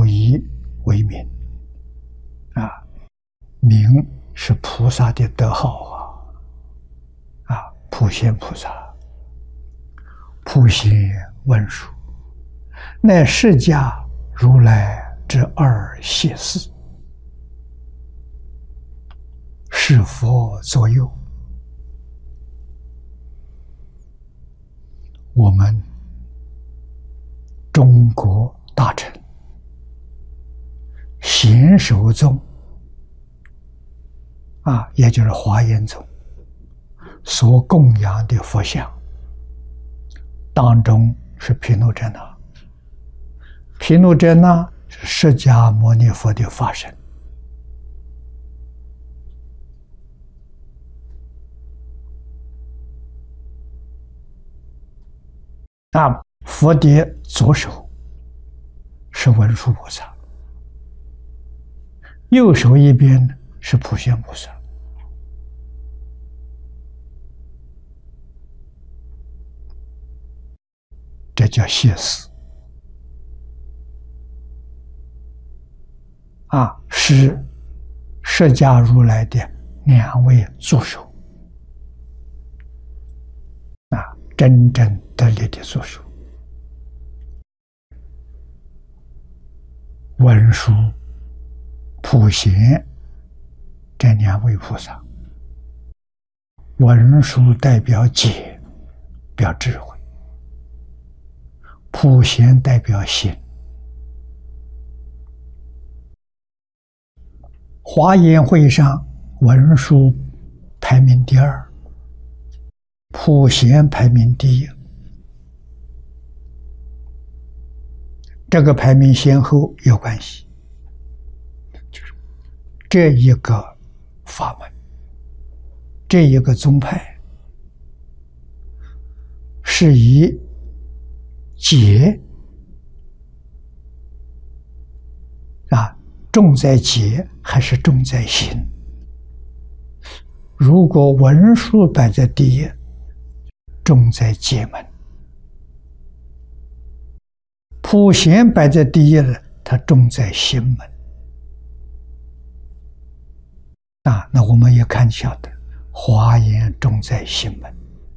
以为名啊，名是菩萨的德号普贤菩萨，普贤文殊，乃释迦如来之二谢四，是佛左右。我们中国大臣贤首宗也就是华严宗所供养的佛像当中是毗卢遮那。毗卢遮那是释迦牟尼佛的化身佛的左手是文殊菩萨，右手一边是普贤菩萨。这叫谢四是释迦如来的两位助手真正得力的助手。文殊、普贤这两位菩萨，文殊代表解，表智慧；普贤代表心。华严会上，文殊排名第二，普贤排名第一。这个排名先后有关系，就是这一个法门，这一个宗派是以解重在解还是重在心？如果文殊摆在第一，重在解门；普贤摆在第一了，它重在心门。那我们也看晓得，华严重在心门。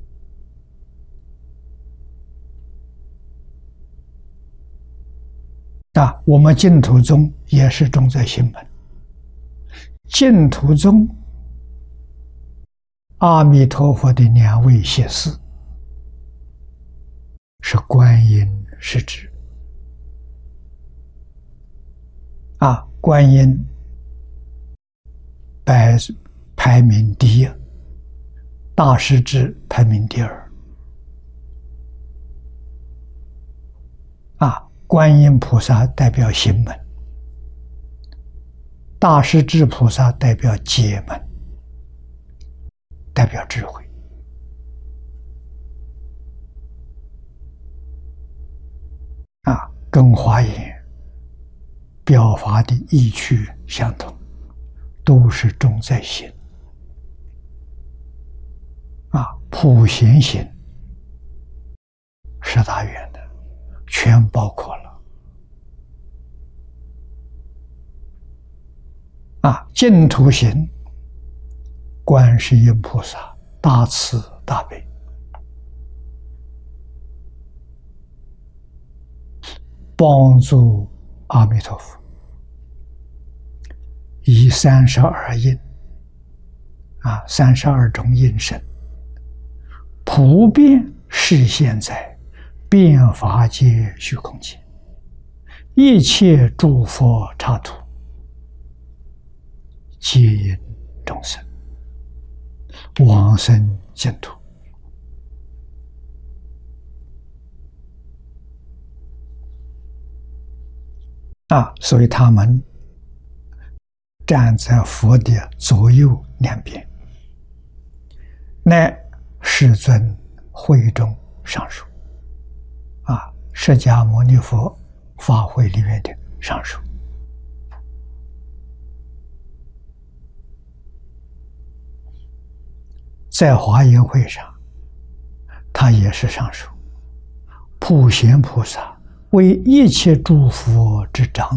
我们净土宗也是重在心门。净土宗阿弥陀佛的两位谢四是观音是指观音排名第一，大势至排名第二。观音菩萨代表心门，大势至菩萨代表解门，代表智慧。跟华严表法的意趣相同，都是重在心。普贤行10大愿的全包括了。净土行，观世音菩萨大慈大悲，帮助阿弥陀佛以32应32种应身，普遍示现在遍法界虚空界一切诸佛刹土，皆因众生往生净土。所以他们站在佛的左右两边，乃世尊会中上首释迦牟尼佛法会里面的上首。在华严会上，他也是上首。普贤菩萨为一切诸佛之长